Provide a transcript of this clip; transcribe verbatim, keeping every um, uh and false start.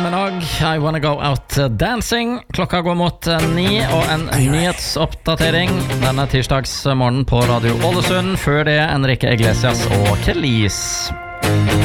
Minogue, I Wanna Go Out Dancing. Klokka går mot ni, og en nyhetsoppdatering denne tirsdagsmorgen på Radio Ålesund. Før det Enrique Iglesias og Kelis.